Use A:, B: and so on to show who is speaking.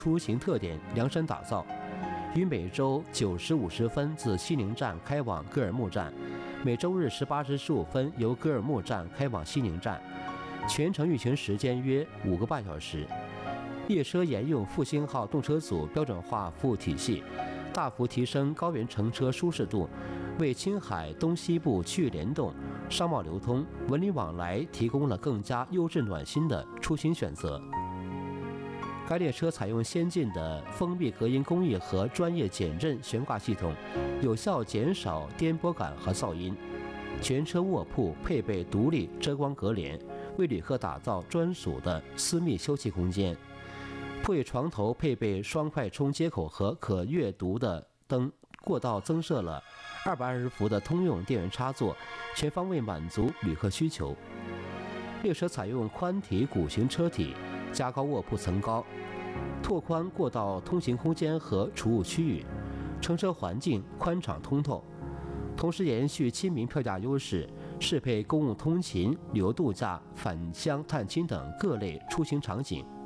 A: 出行特点量身打造，于每周9时50分自西宁站开往格尔木站，每周日18时15分由格尔木站开往西宁站，全程运行时间约5个半小时。列车沿用复兴号动车组标准化服务体系，大幅提升高原乘车舒适度，为青海东西部区域联动、商贸流通、文旅往来提供了更加优质暖心的出行选择。该列车采用先进的封闭隔音工艺和专业减震悬挂系统，有效减少颠簸感和噪音。全车卧铺配备独立遮光隔帘，为旅客打造专属的私密休憩空间。铺位床头配备双快充接口和可阅读的灯，过道增设了220伏的通用电源插座，全方位满足旅客需求。列车采用宽体鼓形车体，加高卧铺层高，拓宽过道通行空间和储物区域，乘车环境宽敞通透，同时延续亲民票价优势，适配公务通勤、旅游度假、返乡探亲等各类出行场景。